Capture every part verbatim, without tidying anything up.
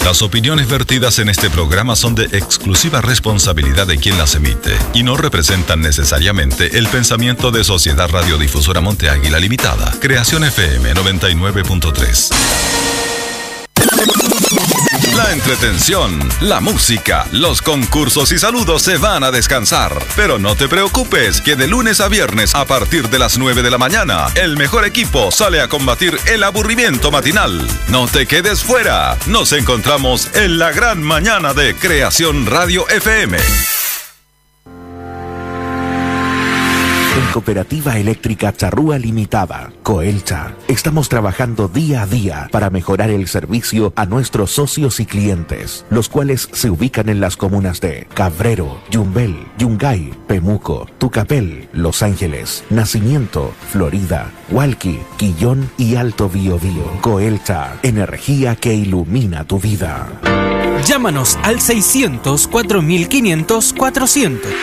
Las opiniones vertidas en este programa son de exclusiva responsabilidad de quien las emite y no representan necesariamente el pensamiento de Sociedad Radiodifusora Monte Águila Limitada. Creación F M noventa y nueve punto tres. La entretención, la música, los concursos y saludos se van a descansar. Pero no te preocupes, que de lunes a viernes a partir de las nueve de la mañana, el mejor equipo sale a combatir el aburrimiento matinal. No te quedes fuera. Nos encontramos en la gran mañana de Creación Radio F M. En Cooperativa Eléctrica Charrúa Limitada, Coelcha, estamos trabajando día a día para mejorar el servicio a nuestros socios y clientes, los cuales se ubican en las comunas de Cabrero, Yumbel, Yungay, Pemuco, Tucapel, Los Ángeles, Nacimiento, Florida, Hualqui, Quillón y Alto Biobío. Coelcha, energía que ilumina tu vida. Llámanos al seiscientos, cuatro mil quinientos, cuatrocientos.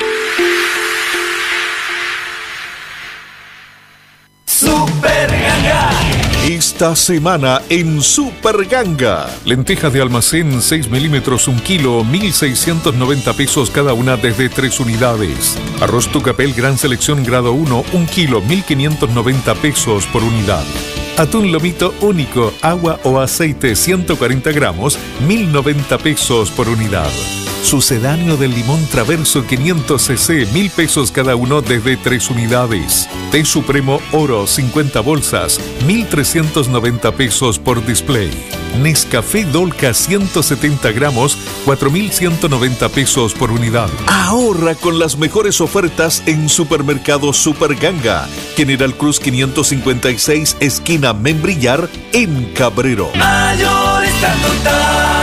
Super Ganga. Esta semana en Super Ganga. Lentejas de almacén seis milímetros, un kilo, mil seiscientos noventa pesos cada una desde tres unidades. Arroz Tucapel Gran Selección grado uno, un kilo, mil quinientos noventa pesos por unidad. Atún lomito único, agua o aceite ciento cuarenta gramos, mil noventa pesos por unidad. Sucedáneo del limón traverso quinientos centilitros, mil pesos cada uno desde tres unidades. Té Supremo Oro cincuenta bolsas, mil trescientos noventa pesos por display. Nescafé Dolca ciento setenta gramos, cuatro mil ciento noventa pesos por unidad. Ahorra con las mejores ofertas en Supermercado Super Ganga, General Cruz quinientos cincuenta y seis, esquina Membrillar, en Cabrero. Mayorista Total.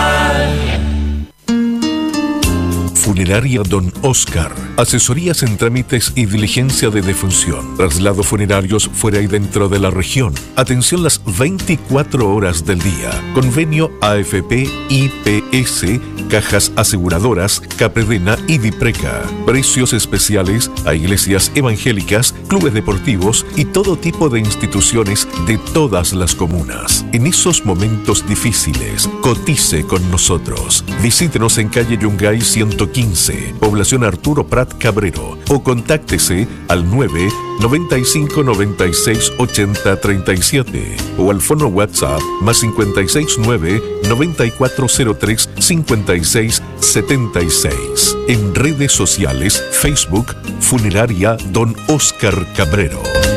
Funeraria Don Oscar. Asesorías en trámites y diligencia de defunción. Traslados funerarios fuera y dentro de la región. Atención las veinticuatro horas del día. Convenio A F P, I P S, Cajas Aseguradoras, Capredena y Dipreca. Precios especiales a iglesias evangélicas, clubes deportivos y todo tipo de instituciones de todas las comunas. En esos momentos difíciles, cotice con nosotros. Visítenos en calle Yungay ciento quince, población Arturo Prat Cabrero, o contáctese al nueve noventa y cinco noventa y seis ochenta treinta y siete o al fono WhatsApp más cincuenta y seis nueve noventa y cuatro cero tres cincuenta y seis setenta y seis. En redes sociales, Facebook, Funeraria Don Oscar Cabrero.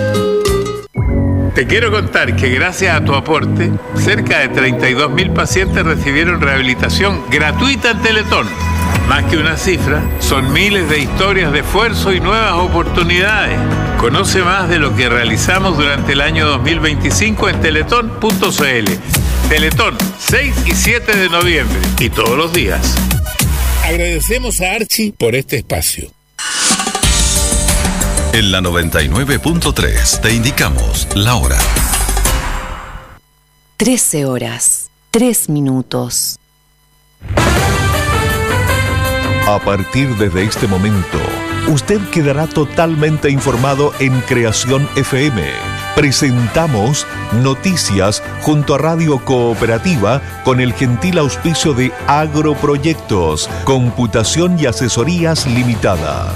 Te quiero contar que gracias a tu aporte, cerca de treinta y dos mil pacientes recibieron rehabilitación gratuita en Teletón. Más que una cifra, son miles de historias de esfuerzo y nuevas oportunidades. Conoce más de lo que realizamos durante el año dos mil veinticinco en teletón punto c l. Teletón, seis y siete de noviembre y todos los días. Agradecemos a Archie por este espacio. En la noventa y nueve punto tres te indicamos la hora. trece horas, tres minutos. A partir desde este momento, usted quedará totalmente informado en Creación F M. Presentamos Noticias junto a Radio Cooperativa con el gentil auspicio de Agroproyectos, Computación y Asesorías Limitada.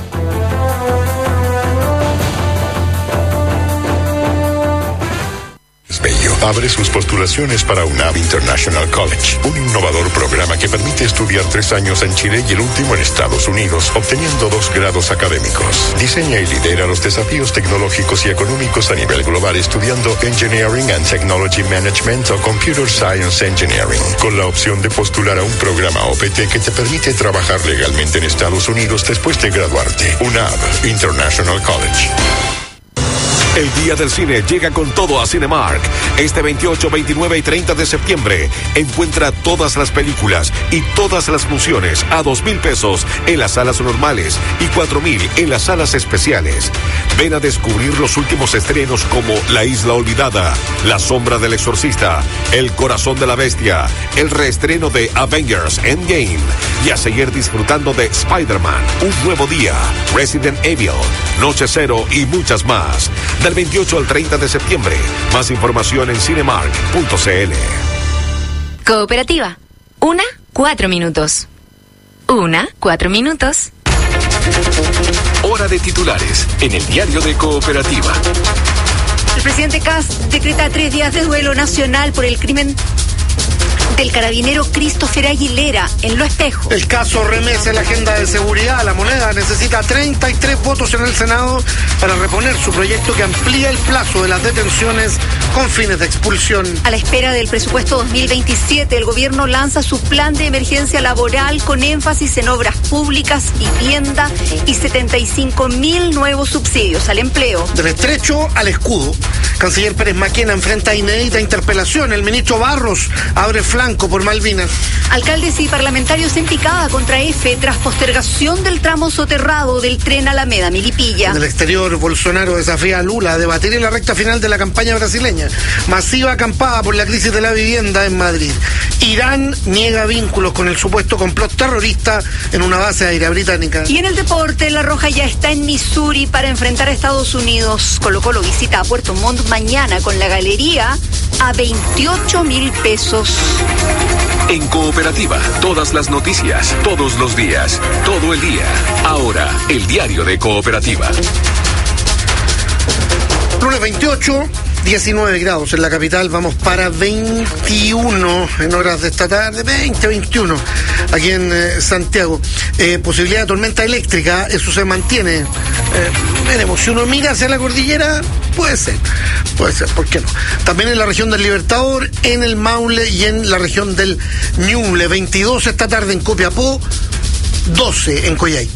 Bello abre sus postulaciones para UNAV International College, un innovador programa que permite estudiar tres años en Chile y el último en Estados Unidos, obteniendo dos grados académicos. Diseña y lidera los desafíos tecnológicos y económicos a nivel global estudiando Engineering and Technology Management o Computer Science Engineering, con la opción de postular a un programa O P T que te permite trabajar legalmente en Estados Unidos después de graduarte. UNAV International College. El Día del Cine llega con todo a Cinemark. Este veintiocho, veintinueve y treinta de septiembre encuentra todas las películas y todas las funciones a dos mil pesos en las salas normales y cuatro mil en las salas especiales. Ven a descubrir los últimos estrenos como La Isla Olvidada, La Sombra del Exorcista, El Corazón de la Bestia, el reestreno de Avengers Endgame y a seguir disfrutando de Spider-Man, Un Nuevo Día, Resident Evil, Noche Cero y muchas más. Del veintiocho al treinta de septiembre. Más información en cinemark punto c l. Cooperativa. Una, cuatro minutos. Una, cuatro minutos. Hora de titulares en el diario de Cooperativa. El presidente Kast decreta tres días de duelo nacional por el crimen del carabinero Christopher Aguilera en Lo Espejo. El caso remece la agenda de seguridad. La Moneda necesita treinta y tres votos en el Senado para reponer su proyecto que amplía el plazo de las detenciones con fines de expulsión. A la espera del presupuesto dos mil veintisiete, el gobierno lanza su plan de emergencia laboral con énfasis en obras públicas, vivienda y setenta y cinco mil nuevos subsidios al empleo. Del estrecho al escudo. Canciller Pérez Maquena enfrenta inédita interpelación. El ministro Barros abre flanco por Malvinas. Alcaldes y parlamentarios en picada contra F tras postergación del tramo soterrado del tren Alameda-Milipilla. En el exterior, Bolsonaro desafía a Lula a debatir en la recta final de la campaña brasileña. Masiva acampada por la crisis de la vivienda en Madrid. Irán niega vínculos con el supuesto complot terrorista en una base aérea británica. Y en el deporte, La Roja ya está en Missouri para enfrentar a Estados Unidos. Colo-Colo visita a Puerto Montt mañana con la galería a veintiocho mil pesos. En Cooperativa, todas las noticias, todos los días, todo el día. Ahora, el diario de Cooperativa. Lunes veintiocho, diecinueve grados en la capital, vamos para veintiuno en horas de esta tarde, veinte, veintiuno aquí en eh, Santiago. Eh, posibilidad de tormenta eléctrica, eso se mantiene. Eh, veremos, si uno mira hacia la cordillera, puede ser, puede ser, ¿por qué no? También en la región del Libertador, en el Maule y en la región del Ñuble. veintidós esta tarde en Copiapó, doce en Coyhaique.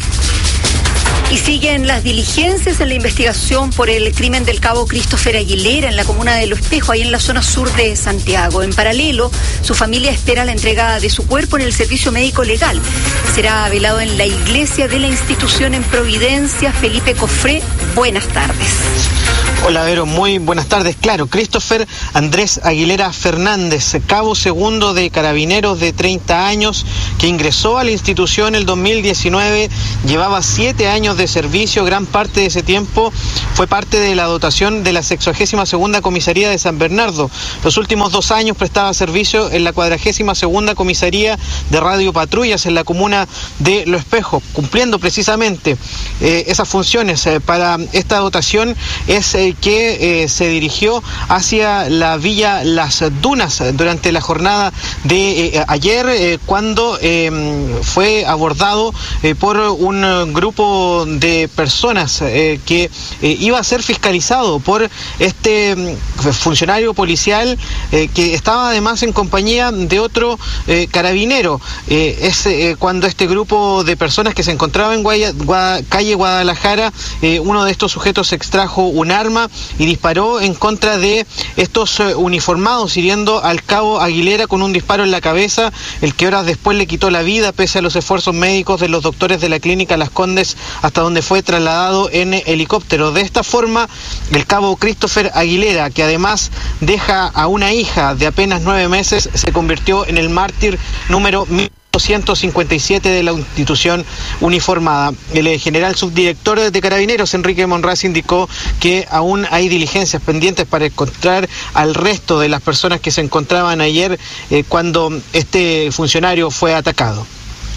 Y siguen las diligencias en la investigación por el crimen del cabo Christopher Aguilera en la comuna de Lo Espejo, ahí en la zona sur de Santiago. En paralelo, su familia espera la entrega de su cuerpo en el servicio médico legal. Será velado en la iglesia de la institución en Providencia. Felipe Cofré, buenas tardes. Hola, Vero, muy buenas tardes. Claro, Christopher Andrés Aguilera Fernández, cabo segundo de Carabineros de treinta años, que ingresó a la institución el dos mil diecinueve, llevaba siete años de servicio, gran parte de ese tiempo fue parte de la dotación de la sexagésima segunda comisaría de San Bernardo. Los últimos dos años prestaba servicio en la cuadragésima segunda comisaría de Radio Patrullas en la comuna de Lo Espejo, cumpliendo precisamente eh, esas funciones. Eh, para esta dotación es eh, que eh, se dirigió hacia la Villa Las Dunas durante la jornada de eh, ayer, eh, cuando eh, fue abordado eh, por un grupo de personas eh, que eh, iba a ser fiscalizado por este eh, funcionario policial eh, que estaba además en compañía de otro eh, carabinero. Eh, es eh, cuando este grupo de personas que se encontraba en Guaya, Gua, calle Guadalajara, eh, uno de estos sujetos extrajo un arma y disparó en contra de estos eh, uniformados, hiriendo al cabo Aguilera con un disparo en la cabeza, el que horas después le quitó la vida pese a los esfuerzos médicos de los doctores de la clínica Las Condes, hasta donde fue trasladado en helicóptero. De esta forma, el cabo Christopher Aguilera, que además deja a una hija de apenas nueve meses, se convirtió en el mártir número mil doscientos cincuenta y siete de la institución uniformada. El general subdirector de Carabineros, Enrique Monraz, indicó que aún hay diligencias pendientes para encontrar al resto de las personas que se encontraban ayer eh, cuando este funcionario fue atacado.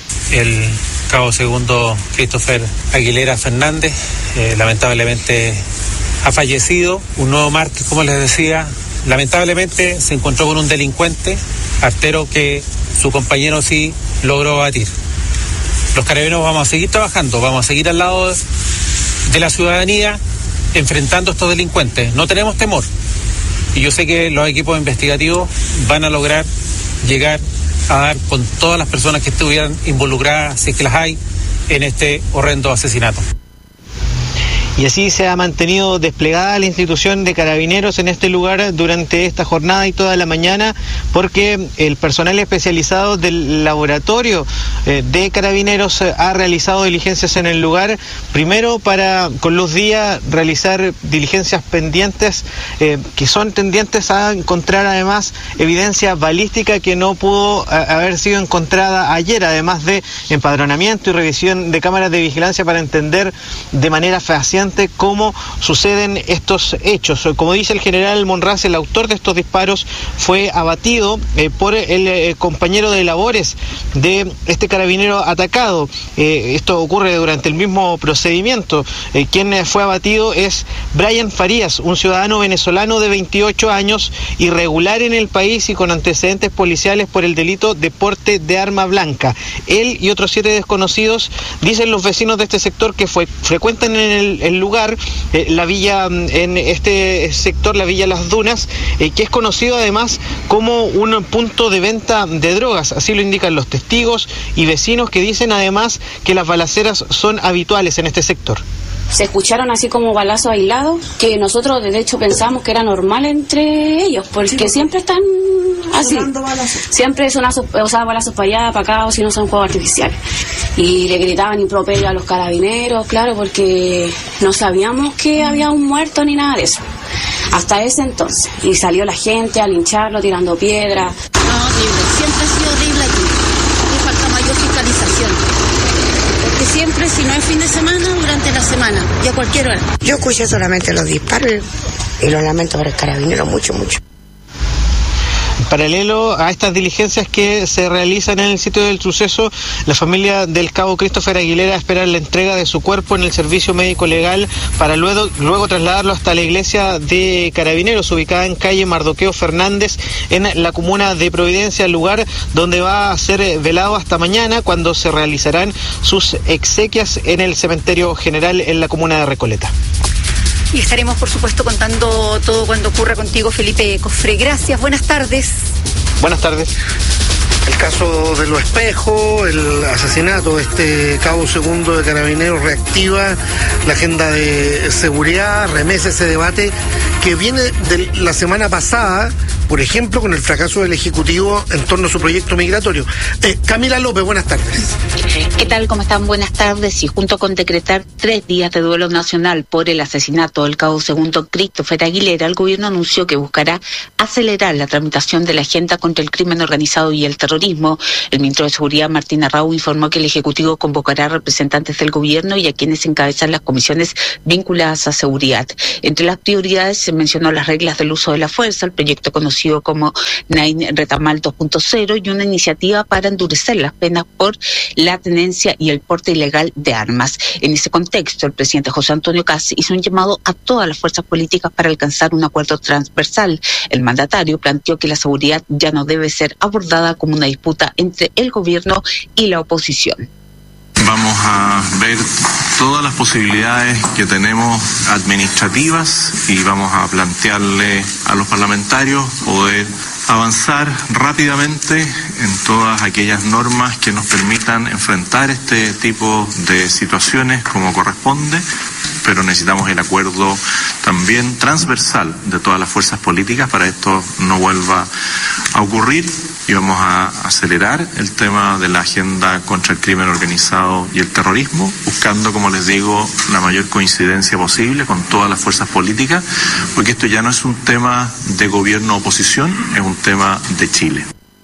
El cabo segundo Christopher Aguilera Fernández eh, lamentablemente ha fallecido, un nuevo mártir, como les decía. Lamentablemente se encontró con un delincuente artero que su compañero sí logró abatir. Los carabineros vamos a seguir trabajando, vamos a seguir al lado de la ciudadanía enfrentando a estos delincuentes. No tenemos temor y yo sé que los equipos investigativos van a lograr llegar a dar con todas las personas que estuvieran involucradas, si es que las hay, en este horrendo asesinato. Y así se ha mantenido desplegada la institución de Carabineros en este lugar durante esta jornada y toda la mañana, porque el personal especializado del laboratorio eh, de Carabineros eh, ha realizado diligencias en el lugar, primero para con luz día realizar diligencias pendientes eh, que son tendientes a encontrar además evidencia balística que no pudo a, haber sido encontrada ayer, además de empadronamiento y revisión de cámaras de vigilancia para entender de manera fehaciente exactamente cómo suceden estos hechos. Como dice el general Monraz, el autor de estos disparos fue abatido eh, por el eh, compañero de labores de este carabinero atacado. Eh, esto ocurre durante el mismo procedimiento. Eh, quien fue abatido es Brian Farías, un ciudadano venezolano de veintiocho años, irregular en el país y con antecedentes policiales por el delito de porte de arma blanca. Él y otros siete desconocidos, dicen los vecinos de este sector que fue, frecuentan en el, el lugar, eh, la villa, en este sector, la Villa Las Dunas, eh, que es conocido además como un punto de venta de drogas. Así lo indican los testigos y vecinos, que dicen además que las balaceras son habituales en este sector. Se escucharon así como balazos aislados, que nosotros de hecho pensamos que era normal entre ellos, porque sí, siempre están así, siempre son o sea, balazos para allá, para acá, o si no son juegos artificiales. Y le gritaban improperio a los carabineros, claro, porque no sabíamos que había un muerto ni nada de eso, hasta ese entonces. Y salió la gente a lincharlo, tirando piedras. No, horrible, siempre ha sido horrible aquí, y falta mayor fiscalización. Porque siempre, si no es fin de semana, durante la semana, y a cualquier hora. Yo escuché solamente los disparos y lo lamento por el carabinero mucho, mucho. Paralelo a estas diligencias que se realizan en el sitio del suceso, la familia del cabo Christopher Aguilera espera la entrega de su cuerpo en el servicio médico legal para luego, luego trasladarlo hasta la iglesia de Carabineros, ubicada en calle Mardoqueo Fernández, en la comuna de Providencia, lugar donde va a ser velado hasta mañana, cuando se realizarán sus exequias en el cementerio general en la comuna de Recoleta. Y estaremos, por supuesto, contando todo cuando ocurra contigo, Felipe Cofré. Gracias, buenas tardes. Buenas tardes. El caso de Los Espejos, el asesinato de este cabo segundo de Carabineros reactiva la agenda de seguridad, remesa ese debate que viene de la semana pasada, por ejemplo, con el fracaso del Ejecutivo en torno a su proyecto migratorio. Eh, Camila López, buenas tardes. ¿Qué tal? ¿Cómo están? Buenas tardes. Y junto con decretar tres días de duelo nacional por el asesinato del cabo segundo Christopher Aguilera, el gobierno anunció que buscará acelerar la tramitación de la agenda contra el crimen organizado y el terrorismo. El ministro de Seguridad, Martín Arrau, informó que el Ejecutivo convocará a representantes del gobierno y a quienes encabezan las comisiones vinculadas a seguridad. Entre las prioridades se mencionó las reglas del uso de la fuerza, el proyecto conocido como Nain Retamal dos punto cero y una iniciativa para endurecer las penas por la tenencia y el porte ilegal de armas. En ese contexto, el presidente José Antonio Kast hizo un llamado a todas las fuerzas políticas para alcanzar un acuerdo transversal. El mandatario planteó que la seguridad ya no debe ser abordada como una disputa entre el gobierno y la oposición. Vamos a ver todas las posibilidades que tenemos administrativas y vamos a plantearle a los parlamentarios poder avanzar rápidamente en todas aquellas normas que nos permitan enfrentar este tipo de situaciones como corresponde, pero necesitamos el acuerdo también transversal de todas las fuerzas políticas para que esto no vuelva a ocurrir, y vamos a acelerar el tema de la agenda contra el crimen organizado y el terrorismo, buscando, como les digo, la mayor coincidencia posible con todas las fuerzas políticas, porque esto ya no es un tema de gobierno-oposición, es un tema de Chile.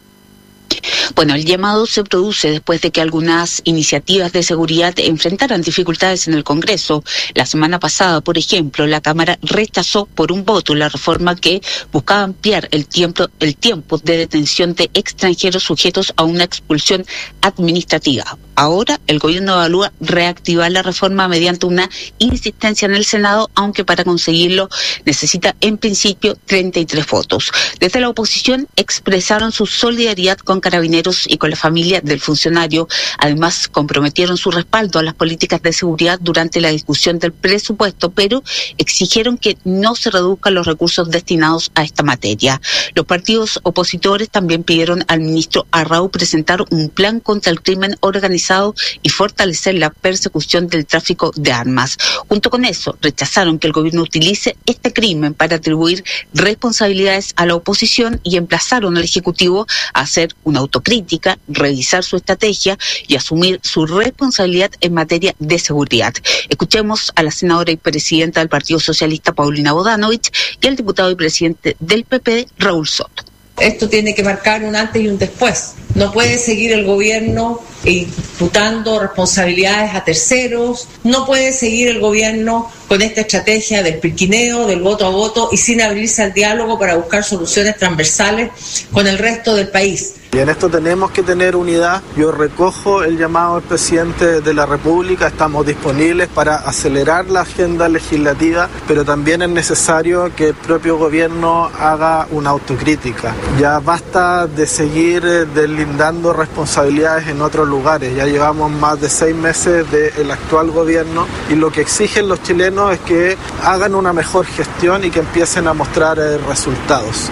Bueno, el llamado se produce después de que algunas iniciativas de seguridad enfrentaran dificultades en el Congreso. La semana pasada, por ejemplo, la Cámara rechazó por un voto la reforma que buscaba ampliar el tiempo, el tiempo de detención de extranjeros sujetos a una expulsión administrativa. Ahora el gobierno evalúa reactivar la reforma mediante una insistencia en el Senado, aunque para conseguirlo necesita en principio treinta y tres votos. Desde la oposición expresaron su solidaridad con Carabineros y con la familia del funcionario. Además, comprometieron su respaldo a las políticas de seguridad durante la discusión del presupuesto, pero exigieron que no se reduzcan los recursos destinados a esta materia. Los partidos opositores también pidieron al ministro Arrau presentar un plan contra el crimen organizado y fortalecer la persecución del tráfico de armas. Junto con eso, rechazaron que el gobierno utilice este crimen para atribuir responsabilidades a la oposición y emplazaron al Ejecutivo a hacer una autocrítica, revisar su estrategia y asumir su responsabilidad en materia de seguridad. Escuchemos a la senadora y presidenta del Partido Socialista, Paulina Bodanovich, y al diputado y presidente del P P D, Raúl Soto. Esto tiene que marcar un antes y un después. No puede seguir el gobierno imputando responsabilidades a terceros, no puede seguir el gobierno con esta estrategia del pirquineo, del voto a voto y sin abrirse al diálogo para buscar soluciones transversales con el resto del país. Y en esto tenemos que tener unidad. Yo recojo el llamado del presidente de la República, estamos disponibles para acelerar la agenda legislativa, pero también es necesario que el propio gobierno haga una autocrítica. Ya basta de seguir deslindando responsabilidades en otros lugares. Ya llevamos más de seis meses del actual gobierno y lo que exigen los chilenos es que hagan una mejor gestión y que empiecen a mostrar eh, resultados.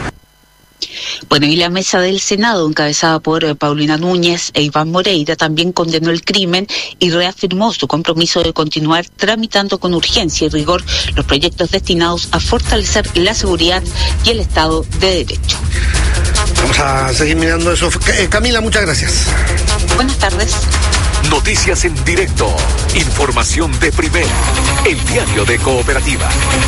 Bueno, y la mesa del Senado, encabezada por eh, Paulina Núñez e Iván Moreira, también condenó el crimen y reafirmó su compromiso de continuar tramitando con urgencia y rigor los proyectos destinados a fortalecer la seguridad y el Estado de Derecho. Vamos a seguir mirando eso. Eh, Camila, muchas gracias. Buenas tardes. Noticias en directo. Información de primera. El diario de Cooperativa.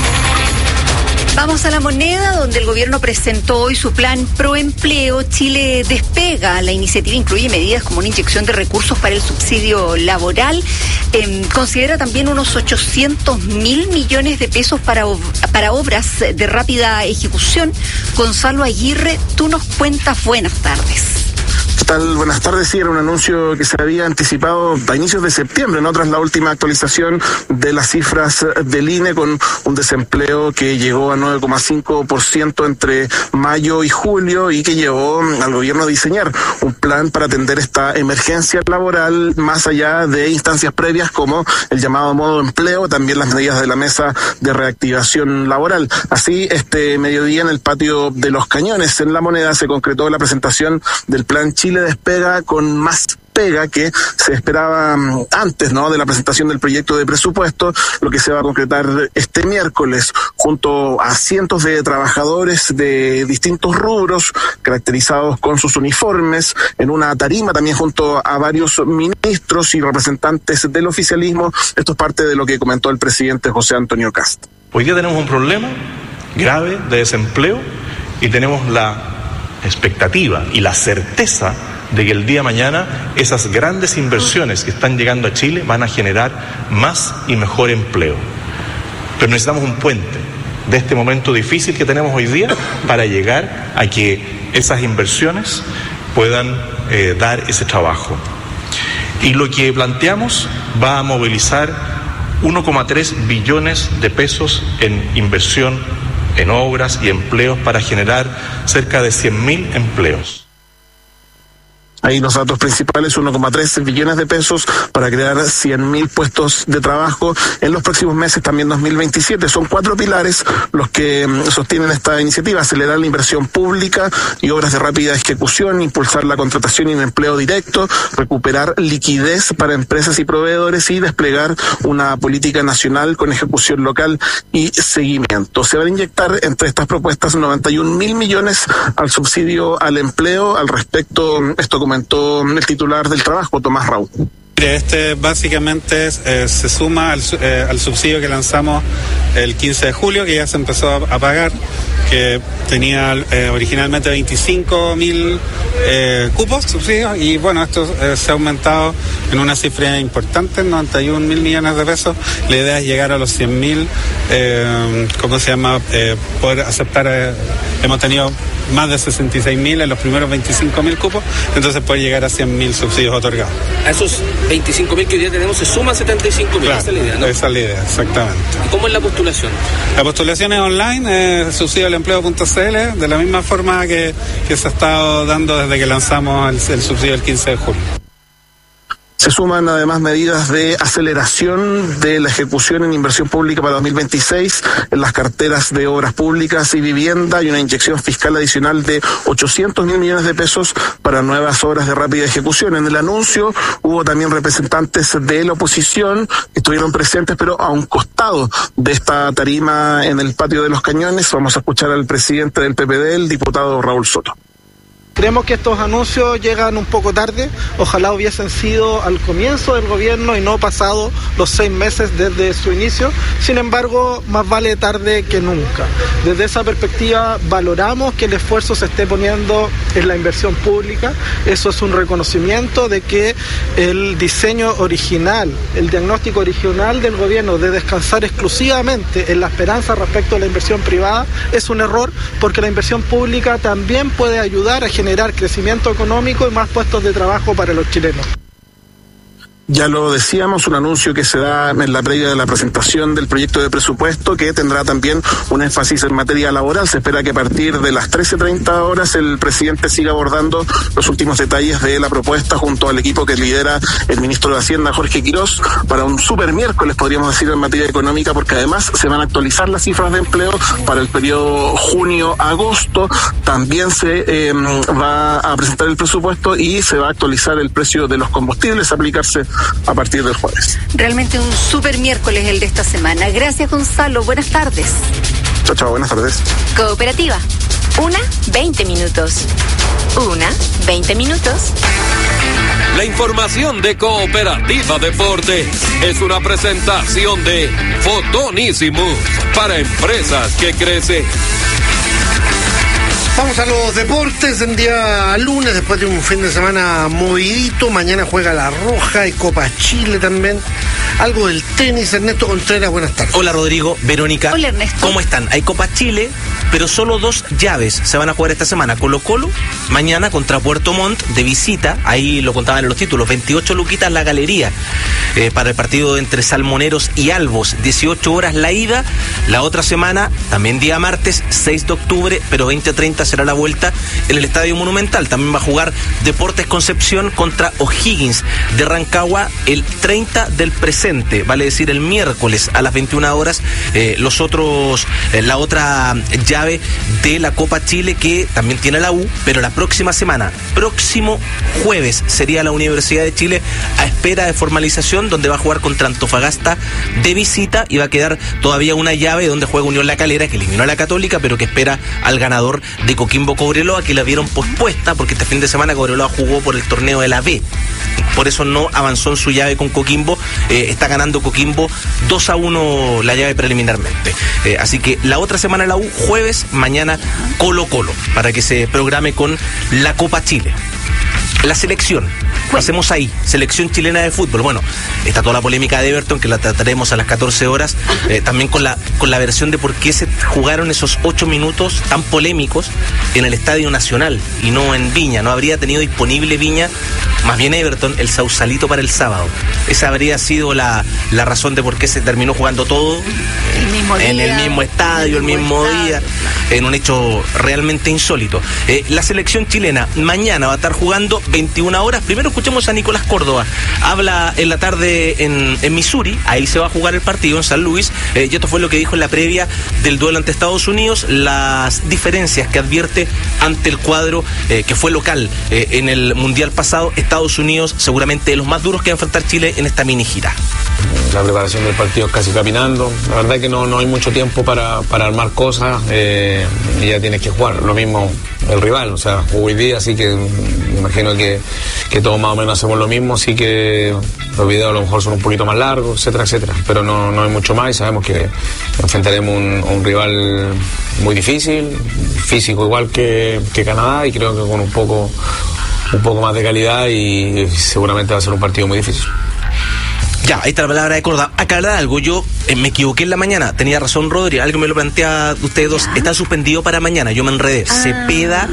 Vamos a La Moneda, donde el gobierno presentó hoy su plan Proempleo. Chile despega. La iniciativa incluye medidas como una inyección de recursos para el subsidio laboral. Eh, considera también unos ochocientos mil millones de pesos para, para obras de rápida ejecución. Gonzalo Aguirre, tú nos cuentas. Buenas tardes. ¿Qué tal? Buenas tardes. Sí, era un anuncio que se había anticipado a inicios de septiembre, ¿no? Tras la última actualización de las cifras del I N E, con un desempleo que llegó a nueve coma cinco por ciento entre mayo y julio y que llevó al gobierno a diseñar un plan para atender esta emergencia laboral más allá de instancias previas como el llamado modo empleo, también las medidas de la mesa de reactivación laboral. Así, este mediodía en el patio de Los Cañones, en La Moneda, se concretó la presentación del plan Chile Despega, con más pega que se esperaba antes, ¿no?, de la presentación del proyecto de presupuesto, lo que se va a concretar este miércoles junto a cientos de trabajadores de distintos rubros caracterizados con sus uniformes en una tarima, también junto a varios ministros y representantes del oficialismo. Esto es parte de lo que comentó el presidente José Antonio Kast. Hoy día tenemos un problema grave de desempleo y tenemos la expectativa y la certeza de que el día de mañana esas grandes inversiones que están llegando a Chile van a generar más y mejor empleo. Pero necesitamos un puente de este momento difícil que tenemos hoy día para llegar a que esas inversiones puedan eh, dar ese trabajo. Y lo que planteamos va a movilizar uno coma tres billones de pesos en inversión en obras y empleos para generar cerca de cien mil empleos. Ahí los datos principales: uno coma tres billones de pesos para crear cien mil puestos de trabajo en los próximos meses, también dos mil veintisiete. Son cuatro pilares los que sostienen esta iniciativa: acelerar la inversión pública y obras de rápida ejecución, impulsar la contratación y el empleo directo, recuperar liquidez para empresas y proveedores y desplegar una política nacional con ejecución local y seguimiento. Se van a inyectar entre estas propuestas noventa y un mil millones al subsidio al empleo. Al respecto, esto como comentó el titular del trabajo, Tomás Raúl. Este básicamente eh, se suma al, eh, al subsidio que lanzamos el quince de julio, que ya se empezó a, a pagar, que tenía eh, originalmente veinticinco mil eh, cupos subsidios, y bueno, esto eh, se ha aumentado en una cifra importante, noventa y un mil millones de pesos. La idea es llegar a los cien mil, eh, ¿cómo se llama? Eh, poder aceptar, eh, hemos tenido más de sesenta y seis mil en los primeros veinticinco mil cupos, entonces puede llegar a cien mil subsidios otorgados. A esos veinticinco mil que hoy día tenemos se suman setenta y cinco mil, claro, esa es la idea, ¿no? Esa es la idea, exactamente. ¿Y cómo es la postulación? La postulación es online, es subsidio al empleo punto c l, de la misma forma que, que se ha estado dando desde que lanzamos el, el subsidio el quince de julio. Se suman además medidas de aceleración de la ejecución en inversión pública para dos mil veintiséis en las carteras de obras públicas y vivienda, y una inyección fiscal adicional de ochocientos mil millones de pesos para nuevas obras de rápida ejecución. En el anuncio hubo también representantes de la oposición que estuvieron presentes, pero a un costado de esta tarima en el patio de Los Cañones. Vamos a escuchar al presidente del P P D, el diputado Raúl Soto. Creemos que estos anuncios llegan un poco tarde, ojalá hubiesen sido al comienzo del gobierno y no pasado los seis meses desde su inicio, sin embargo, más vale tarde que nunca. Desde esa perspectiva valoramos que el esfuerzo se esté poniendo en la inversión pública, eso es un reconocimiento de que el diseño original, el diagnóstico original del gobierno de descansar exclusivamente en la esperanza respecto a la inversión privada es un error, porque la inversión pública también puede ayudar a generar generar crecimiento económico y más puestos de trabajo para los chilenos. Ya lo decíamos, un anuncio que se da en la previa de la presentación del proyecto de presupuesto, que tendrá también un énfasis en materia laboral. Se espera que a partir de las trece treinta horas el presidente siga abordando los últimos detalles de la propuesta junto al equipo que lidera el ministro de Hacienda, Jorge Quirós, para un super miércoles, podríamos decir, en materia económica, porque además se van a actualizar las cifras de empleo para el periodo junio-agosto. También se eh, va a presentar el presupuesto y se va a actualizar el precio de los combustibles, aplicarse a partir del jueves. Realmente un super miércoles el de esta semana. Gracias, Gonzalo. Buenas tardes. Chao, chao. Buenas tardes. Cooperativa. Una, veinte minutos. Una, veinte minutos. La información de Cooperativa Deporte es una presentación de Fotonísimo para empresas que crecen. Vamos a los deportes en día lunes, después de un fin de semana movidito. Mañana juega La Roja y Copa Chile también. Algo del tenis. Ernesto Contreras, buenas tardes. Hola Rodrigo, Verónica. Hola Ernesto. ¿Cómo están? Hay Copa Chile, pero solo dos llaves se van a jugar esta semana. Colo Colo, mañana contra Puerto Montt, de visita. Ahí lo contaban en los títulos, veintiocho luquitas la galería. Eh, para el partido entre Salmoneros y Albos, dieciocho horas la ida. La otra semana, también día martes, seis de octubre, pero veinte a treinta será la vuelta en el Estadio Monumental. También va a jugar Deportes Concepción contra O'Higgins de Rancagua el treinta del presente, vale decir el miércoles a las veintiuna horas. Eh, los otros, eh, la otra llave de la Copa Chile que también tiene la U, pero la próxima semana, próximo jueves, sería la Universidad de Chile a espera de formalización, donde va a jugar contra Antofagasta de visita y va a quedar todavía una llave donde juega Unión La Calera, que eliminó a la Católica, pero que espera al ganador de Coquimbo Cobreloa, que la vieron pospuesta porque este fin de semana Cobreloa jugó por el torneo de la B. Por eso no avanzó en su llave con Coquimbo. Eh, está ganando Coquimbo dos a uno la llave preliminarmente. Eh, así que la otra semana la U, jueves, mañana Colo Colo, para que se programe con la Copa Chile. La selección, hacemos ahí, selección chilena de fútbol. Bueno, está toda la polémica de Everton, que la trataremos a las catorce horas, eh, también con la, con la versión de por qué se jugaron esos ocho minutos tan polémicos en el Estadio Nacional y no en Viña. No habría tenido disponible Viña, más bien Everton, el Sausalito para el sábado. Esa habría sido la, la razón de por qué se terminó jugando todo el mismo día, en el mismo estadio, el mismo, el mismo día, en un hecho realmente insólito. Eh, la selección chilena mañana va a estar jugando veintiuna horas. Primero escuchemos a Nicolás Córdoba. Habla en la tarde en, en Missouri. Ahí se va a jugar el partido en San Luis. Eh, y esto fue lo que dijo en la previa del duelo ante Estados Unidos. Las diferencias que advierte ante el cuadro eh, que fue local eh, en el Mundial pasado. Estados Unidos seguramente de los más duros que va a enfrentar Chile en esta mini gira. La preparación del partido es casi caminando. La verdad es que no, no hay mucho tiempo para, para armar cosas. Eh, y ya tienes que jugar. Lo mismo el rival. O sea, jugó hoy día, así que me imagino que, que todos más o menos hacemos lo mismo. Así que los videos a lo mejor son un poquito más largos, etcétera, etcétera. Pero no, no hay mucho más y sabemos que enfrentaremos un, un rival muy difícil, físico igual que, que Canadá, y creo que con un poco, un poco más de calidad, y seguramente va a ser un partido muy difícil. Ya, ahí está la palabra de Córdoba. Aclarar algo, yo eh, me equivoqué en la mañana, tenía razón Rodri, algo me lo plantea ustedes dos, está suspendido para mañana, yo me enredé. Ah. Cepeda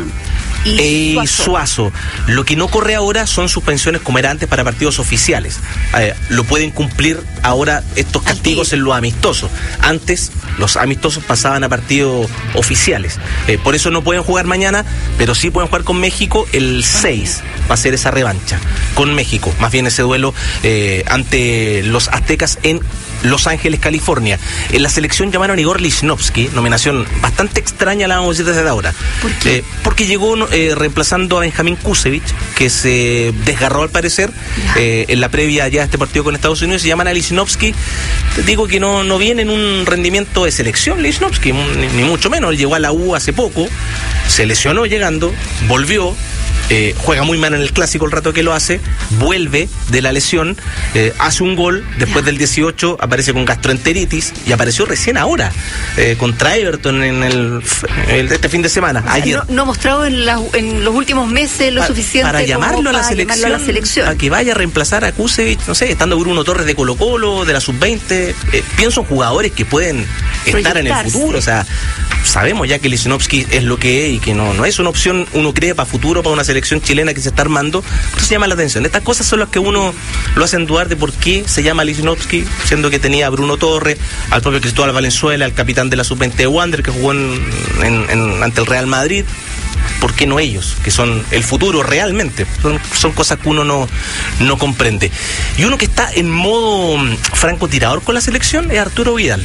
y Suazo. Suazo. Lo que no corre ahora son suspensiones como era antes para partidos oficiales. Eh, lo pueden cumplir ahora estos castigos en los amistosos. Antes los amistosos pasaban a partidos oficiales. Eh, por eso no pueden jugar mañana, pero sí pueden jugar con México el seis. Va a ser esa revancha con México. Más bien ese duelo eh, ante los aztecas en Los Ángeles, California. En la selección llamaron a Igor Lichnowsky, nominación bastante extraña, la vamos a decir desde ahora. ¿Por qué? Eh, porque llegó eh, reemplazando a Benjamín Kusevich, que se desgarró al parecer eh, en la previa ya a este partido con Estados Unidos. Se llaman a Lichnowsky. Te digo que no, no viene en un rendimiento de selección Lichnowsky, ni, ni mucho menos. Él llegó a la U hace poco, se lesionó llegando, volvió. Eh, juega muy mal en el clásico el rato que lo hace, vuelve de la lesión, eh, hace un gol, después del dieciocho aparece con gastroenteritis y apareció recién ahora eh, contra Everton en el, el este fin de semana. Ayer. No, no ha mostrado en, la, en los últimos meses lo Pa, suficiente para, llamarlo, como a la para selección, llamarlo a la selección. A que vaya a reemplazar a Kusevich, no sé, estando Bruno Torres de Colo Colo, de la sub veinte. Eh, pienso en jugadores que pueden estar en el futuro, o sea, sabemos ya que Lichnowsky es lo que es y que no, no es una opción, uno cree, para futuro, para una selección chilena que se está armando. Eso se llama la atención. Estas cosas son las que uno lo hacen dudar de por qué se llama Lichnowsky, siendo que tenía a Bruno Torres, al propio Cristóbal Valenzuela, al capitán de la sub veinte de Wander, que jugó en, en, en, ante el Real Madrid. ¿Por qué no ellos, que son el futuro realmente? Son, son cosas que uno no, no comprende. Y uno que está en modo francotirador con la selección es Arturo Vidal.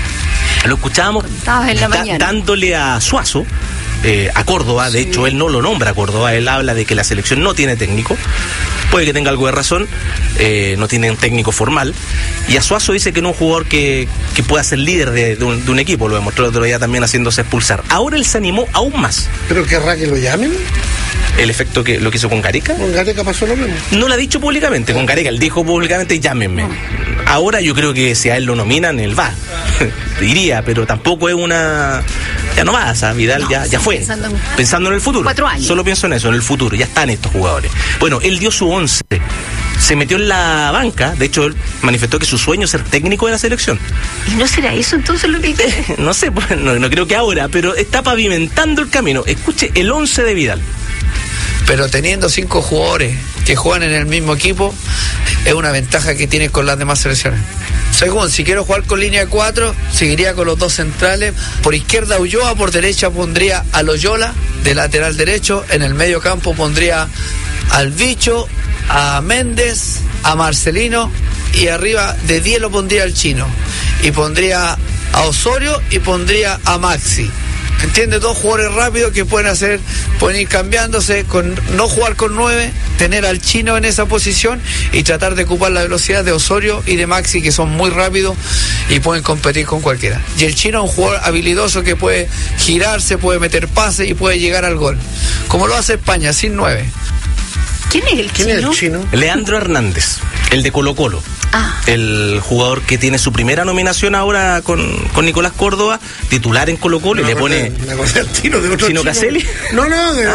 Lo escuchábamos en la da, mañana. dándole a Suazo, eh, a Córdoba, de sí. hecho él no lo nombra a Córdoba, él habla de que la selección no tiene técnico, puede que tenga algo de razón, eh, no tiene un técnico formal, y a Suazo dice que no es un jugador que, que pueda ser líder de, de, un, de un equipo, lo demostró el otro día también haciéndose expulsar. Ahora él se animó aún más. ¿Pero querrá que lo llamen? El efecto que lo que hizo con Gareca. Con Gareca pasó lo mismo. No lo ha dicho públicamente, con Gareca, él dijo públicamente llámenme. Ahora yo creo que si a él lo nominan, él va. Iría, pero tampoco es una... Ya no va, o sea, Vidal no, ya, ya fue. Pensando en... pensando en el futuro. Cuatro años. Solo pienso en eso, en el futuro. Ya están estos jugadores. Bueno, él dio su once. Se metió en la banca. De hecho, él manifestó que su sueño es ser técnico de la selección. ¿Y no será eso entonces lo que él quiere? No sé, pues, no, no creo que ahora, pero está pavimentando el camino. Escuche el once de Vidal. Pero teniendo cinco jugadores que juegan en el mismo equipo, es una ventaja que tienes con las demás selecciones. Según, si quiero jugar con línea de cuatro, seguiría con los dos centrales. Por izquierda Ulloa, por derecha pondría a Loyola, de lateral derecho. En el medio campo pondría al Bicho, a Méndez, a Marcelino, y arriba de diez lo pondría al Chino. Y pondría a Osorio y pondría a Maxi. ¿Entiendes? Dos jugadores rápidos que pueden hacer, pueden ir cambiándose, con no jugar con nueve, tener al Chino en esa posición y tratar de ocupar la velocidad de Osorio y de Maxi, que son muy rápidos y pueden competir con cualquiera. Y el Chino es un jugador habilidoso que puede girarse, puede meter pases y puede llegar al gol. Como lo hace España, sin nueve. ¿Quién es el ¿Quién chino? es el chino? Leandro Hernández, el de Colo Colo. Ah. El jugador que tiene su primera nominación ahora con, con Nicolás Córdoba, titular en Colo Colo, y le pone... Me acordé al tiro de otro ¿Chino chino. Caselli? No, no, de...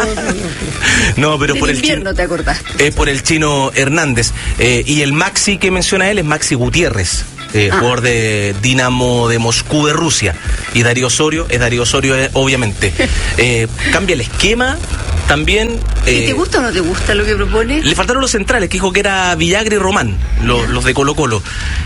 No, pero Del por el invierno chino... te acordaste. Es por el chino Hernández. Eh, y el Maxi que menciona él es Maxi Gutiérrez. Eh, ah. Jugador de Dinamo de Moscú de Rusia. Y Darío Osorio, es Darío Osorio eh, obviamente. Eh, cambia el esquema también. ¿Y eh, te gusta o no te gusta lo que propone? Le faltaron los centrales, que dijo que era Villagra y Román, lo, los de Colo Colo.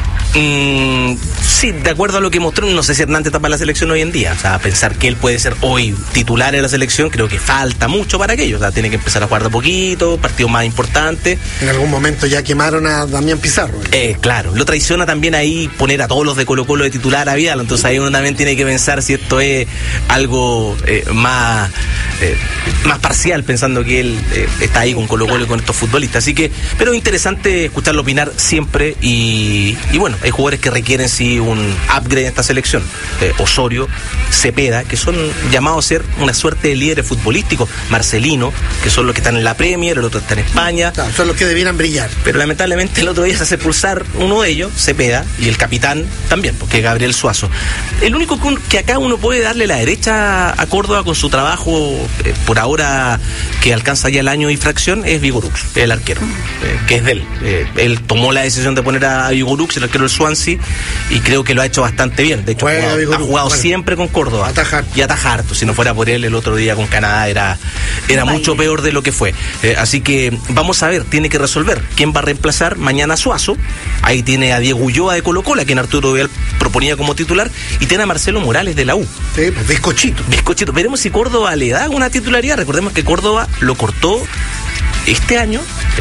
Mm, sí, de acuerdo a lo que mostró, no sé si Hernández está para la selección hoy en día. O sea, pensar que él puede ser hoy titular en la selección, creo que falta mucho para aquello. O sea, tiene que empezar a jugar de poquito, partidos más importantes. En algún momento ya quemaron a Damián Pizarro. Eh, claro, lo traiciona también ahí poner a todos los de Colo Colo de titular a Vidal. Entonces ahí uno también tiene que pensar si esto es algo eh, más, eh, más parcial, pensando que él eh, está ahí con Colo Colo y con estos futbolistas. Así que, pero interesante escucharlo opinar siempre y, y bueno, hay jugadores que requieren sí un upgrade en esta selección. Eh, Osorio, Cepeda, que son llamados a ser una suerte de líderes futbolísticos. Marcelino, que son los que están en la Premier, el otro está en España. Claro, son los que debieran brillar. Pero lamentablemente el otro día se hace expulsar uno de ellos, Cepeda, y el capitán también, porque es Gabriel Suazo. El único que, un, que acá uno puede darle la derecha a Córdoba con su trabajo, eh, por ahora que alcanza ya el año y fracción, es Vigorux, el arquero, eh, que es de él. Eh, él tomó la decisión de poner a Vigorux, el arquero del Swansea, y creo que lo ha hecho bastante bien. De hecho, ha jugado, Vigorux, ha jugado bueno, siempre con Córdoba. Atajar. Y atajar. Si no fuera por él, el otro día con Canadá era, era mucho peor de lo que fue. Eh, así que vamos a ver, tiene que resolver quién va a reemplazar mañana a Suazo. Ahí tiene a Diego Ulloa de Colo Colo, a quien Arturo Vidal proponía como titular, y tiene a Marcelo Morales de la U. Sí, pues bizcochito. Bizcochito. Veremos si Córdoba le da una titularidad. Recordemos que Córdoba lo cortó este año,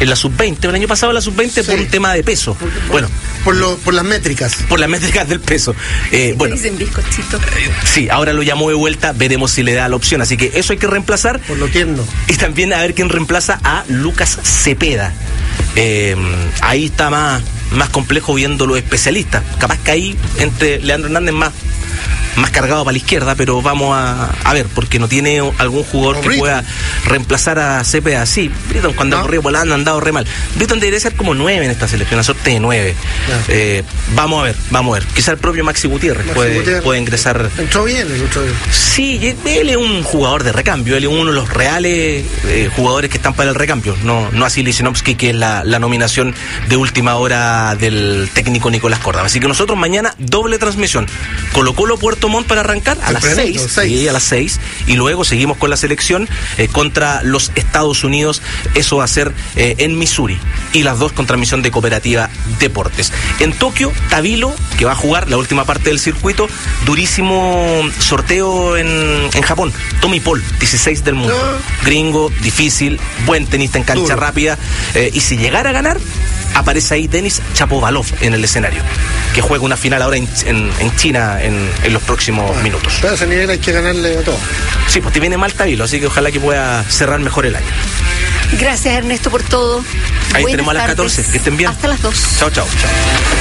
en la sub veinte, el año pasado en la sub veinte, sí, por un tema de peso. Por, por, bueno, por, lo, por las métricas. Por las métricas del peso. Eh, bueno, dicen bizcochito. Eh, sí, ahora lo llamó de vuelta, veremos si le da la opción. Así que eso hay que reemplazar. Por lo tierno. Y también a ver quién reemplaza a Lucas Cepeda. Eh, ahí está más, más complejo viendo los especialistas. Capaz que ahí entre Leandro Hernández más más cargado para la izquierda, pero vamos a, a ver, porque no tiene algún jugador no, que Britton pueda reemplazar a Cepeda. Sí, Britton cuando no. ha corrido volando ha andado re mal. Britton debería ser como nueve en esta selección, una suerte de nueve. No. Eh, vamos a ver, vamos a ver. Quizá el propio Maxi Gutiérrez Maxi puede, Gutiérrez puede ingresar. Entró bien, el otro día. Sí, él es un jugador de recambio, él es uno de los reales eh, jugadores que están para el recambio, no, no así Lisinovsky, que es la, la nominación de última hora del técnico Nicolás Córdoba. Así que nosotros mañana doble transmisión. Colo Colo Puerto Montt para arrancar a las seis, sí, a las seis, y luego seguimos con la selección eh, contra los Estados Unidos. Eso va a ser eh, en Missouri, y las dos con transmisión de Cooperativa Deportes. En Tokio, Tabilo, que va a jugar la última parte del circuito. Durísimo sorteo en, en Japón. Tommy Paul, dieciséis del mundo, no. Gringo, difícil, buen tenista en cancha Duro. rápida, eh, y si llegara a ganar, aparece ahí Denis Chapovalov en el escenario, que juega una final ahora en, en, en China en, en los próximos ah, minutos. Pero a ese nivel hay que ganarle a todo. Sí, pues te viene mal Tabilo, así que ojalá que pueda cerrar mejor el año. Gracias, Ernesto, por todo. Ahí Buenas tenemos a las tardes. catorce, que estén bien. Hasta las dos. Chao, chao, chao.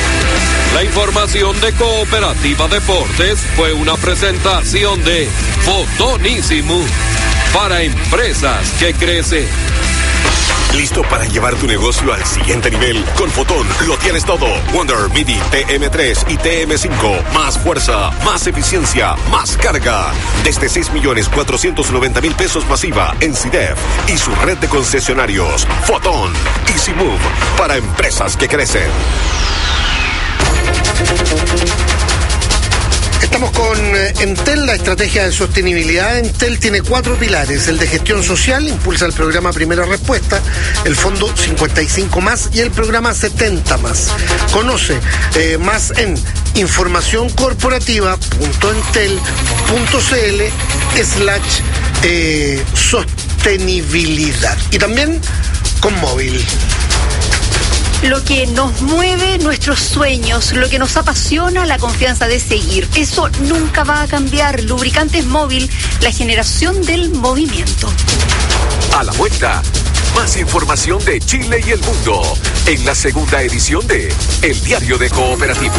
La información de Cooperativa Deportes fue una presentación de Fotonísimo para empresas que crecen. ¿Listo para llevar tu negocio al siguiente nivel? Con Fotón lo tienes todo. Wonder Midi T M tres y T M cinco. Más fuerza, más eficiencia, más carga. Desde seis millones cuatrocientos noventa mil pesos masiva en C I D E F y su red de concesionarios. Fotón. Easy Move para empresas que crecen. Estamos con Entel, la estrategia de sostenibilidad. Entel tiene cuatro pilares: el de gestión social, impulsa el programa Primera Respuesta, el fondo cincuenta y cinco más y el programa setenta más. Conoce eh, más en informacioncorporativa punto entel punto cl slash eh, sostenibilidad. Y también con móvil. Lo que nos mueve, nuestros sueños, lo que nos apasiona, la confianza de seguir. Eso nunca va a cambiar. Lubricantes Móvil, la generación del movimiento. A la vuelta, más información de Chile y el mundo en la segunda edición de El Diario de Cooperativa.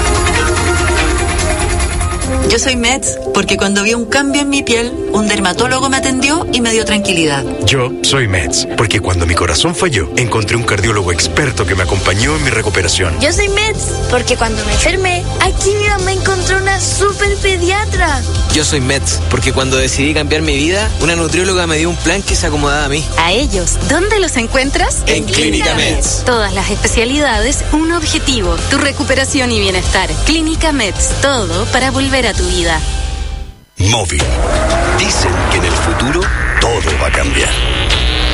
Yo soy Mets porque cuando vi un cambio en mi piel, un dermatólogo me atendió y me dio tranquilidad. Yo soy Mets porque cuando mi corazón falló, encontré un cardiólogo experto que me acompañó en mi recuperación. Yo soy Mets porque cuando me enfermé, aquí mi mamá encontró una super pediatra. Yo soy Mets porque cuando decidí cambiar mi vida, una nutrióloga me dio un plan que se acomodaba a mí. A ellos, ¿dónde los encuentras? En, en Clínica Mets. Todas las especialidades, un objetivo, tu recuperación y bienestar. Clínica Mets, todo para volver a tu vida. Móvil. Dicen que en el futuro todo va a cambiar.